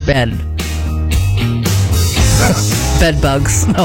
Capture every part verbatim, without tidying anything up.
bed. Bed bugs. No.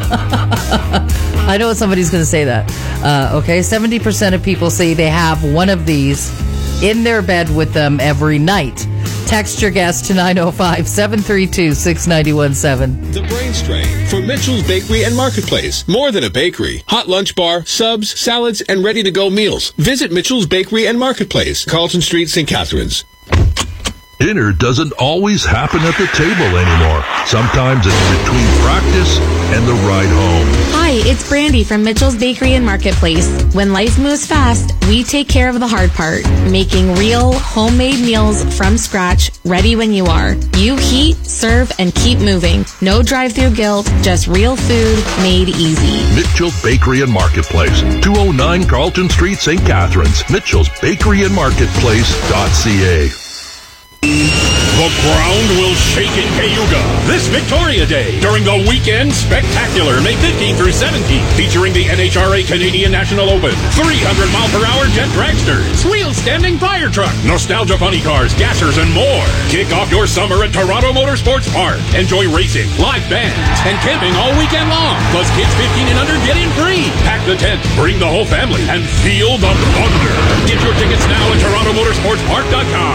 I know somebody's going to say that. Uh, okay, seventy percent of people say they have one of these in their bed with them every night. Text your guest to nine oh five, seven three two, six nine one seven. The Brain Strain for Mitchell's Bakery and Marketplace. More than a bakery. Hot lunch bar, subs, salads, and ready-to-go meals. Visit Mitchell's Bakery and Marketplace, Carlton Street, Saint Catharines. Dinner doesn't always happen at the table anymore. Sometimes it's between practice and the ride home. Hi, it's Brandy from Mitchell's Bakery and Marketplace. When life moves fast, we take care of the hard part, making real, homemade meals from scratch, ready when you are. You heat, serve, and keep moving. No drive-through guilt, just real food made easy. Mitchell's Bakery and Marketplace, two oh nine Carlton Street, Saint Catharines. Mitchell's Bakery and Marketplace dot c a. The ground will shake in Cayuga this Victoria Day during the Weekend Spectacular, May fifteenth through seventeenth, featuring the N H R A Canadian National Open, three hundred mile per hour jet dragsters, wheel-standing fire truck, nostalgia funny cars, gassers, and more. Kick off your summer at Toronto Motorsports Park. Enjoy racing, live bands, and camping all weekend long. Plus, kids fifteen and under get in free. Pack the tent, bring the whole family, and feel the thunder. Get your tickets now at toronto motorsports park dot com.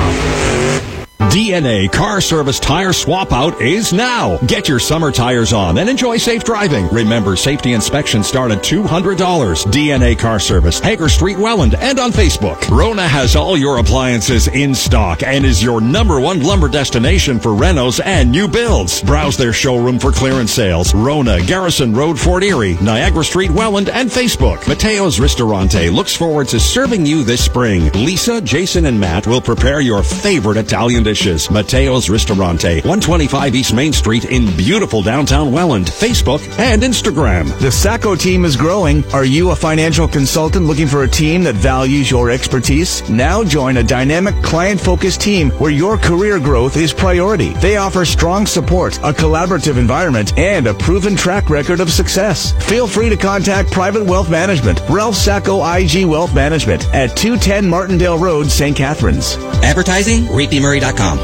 D N A Car Service Tire Swap Out is now. Get your summer tires on and enjoy safe driving. Remember, safety inspections start at two hundred dollars. D N A Car Service, Hager Street, Welland, and on Facebook. Rona has all your appliances in stock and is your number one lumber destination for renos and new builds. Browse their showroom for clearance sales. Rona, Garrison Road, Fort Erie, Niagara Street, Welland, and Facebook. Mateo's Ristorante looks forward to serving you this spring. Lisa, Jason, and Matt will prepare your favorite Italian dishes. Mateo's Ristorante, one twenty-five East Main Street in beautiful downtown Welland. Facebook and Instagram. The Sacco team is growing. Are you a financial consultant looking for a team that values your expertise? Now join a dynamic, client-focused team where your career growth is priority. They offer strong support, a collaborative environment, and a proven track record of success. Feel free to contact Private Wealth Management, Ralph Sacco I G Wealth Management at two ten Martindale Road, Saint Catharines. Advertising, reed b murray dot com.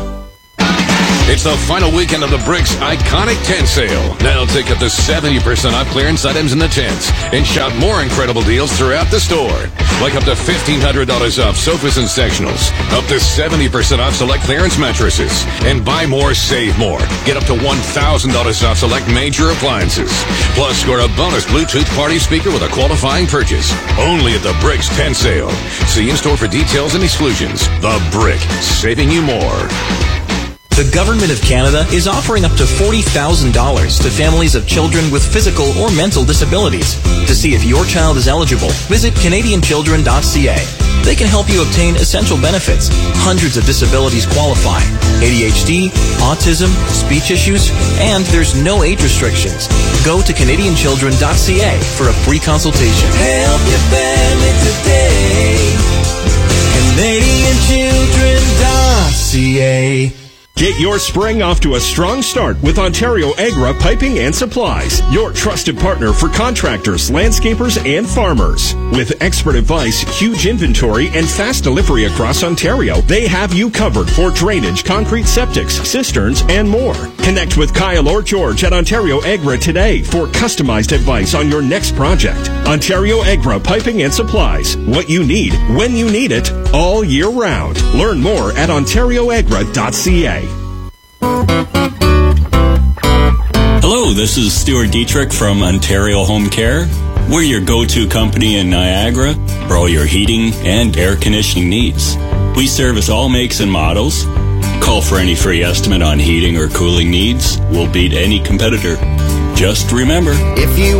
It's the final weekend of the Bricks Iconic Tent Sale. Now take up to seventy percent off clearance items in the tents and shop more incredible deals throughout the store. Like up to fifteen hundred dollars off sofas and sectionals, up to seventy percent off select clearance mattresses, and buy more, save more. Get up to one thousand dollars off select major appliances. Plus, score a bonus Bluetooth party speaker with a qualifying purchase. Only at the Bricks Tent Sale. See in-store for details and exclusions. The Brick, saving you more. The Government of Canada is offering up to forty thousand dollars to families of children with physical or mental disabilities. To see if your child is eligible, visit canadian children dot c a. They can help you obtain essential benefits. Hundreds of disabilities qualify. A D H D, autism, speech issues, and there's no age restrictions. Go to canadian children dot c a for a free consultation. Help your family today. canadian children dot c a. Get your spring off to a strong start with Ontario Agra Piping and Supplies, your trusted partner for contractors, landscapers, and farmers. With expert advice, huge inventory, and fast delivery across Ontario, they have you covered for drainage, concrete septics, cisterns, and more. Connect with Kyle or George at Ontario Agra today for customized advice on your next project. Ontario Agra Piping and Supplies, what you need, when you need it, all year round. Learn more at ontario agra dot c a. Hello, this is Stuart Dietrich from Ontario Home Care. We're your go-to company in Niagara for all your heating and air conditioning needs. We service all makes and models. Call for any free estimate on heating or cooling needs. We'll beat any competitor. Just remember, if you